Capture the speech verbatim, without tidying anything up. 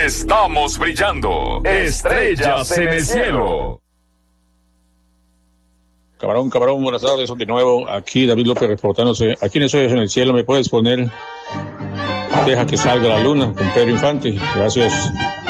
estamos brillando. Estrellas en el cielo. Camarón, camarón, buenas tardes, de nuevo, aquí David López reportándose. Aquí en Estrellas en el cielo, ¿me puedes poner Deja que salga la luna con Pedro Infante? Gracias.